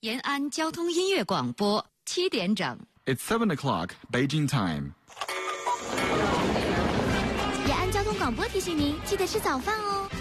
延安交通音乐广播7点整。 It's 7 o'clock, Beijing time. 延安交通广播提醒您，记得吃早饭哦。